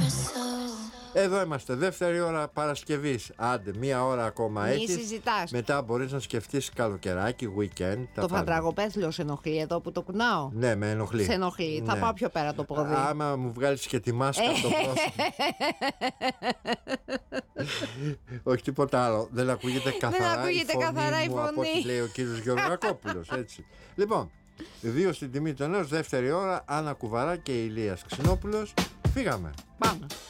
Εδώ είμαστε, δεύτερη ώρα Παρασκευής. Άντε, μία ώρα ακόμα Μη έχεις. συζητάς. Μετά μπορείς να σκεφτείς καλοκαιράκι, weekend. Το φαντραγοπέθλιο σε ενοχλεί εδώ που το κουνάω? Ναι, με ενοχλεί. Σε ενοχλεί, θα πάω πιο πέρα το πόδι. Άμα μου βγάλεις και τη μάσκα από το πρόσωπο. Όχι τίποτα άλλο. Δεν ακούγεται καθαρά η φωνή μου από ό,τι λέει ο κύριος Γεωργακόπουλος, έτσι. Λοιπόν, 2 στην τιμή των νέων, δεύτερη ώρα, Άννα Κουβαρά και Ηλίας Ξινόπουλος. Φύγαμε. Πάμε.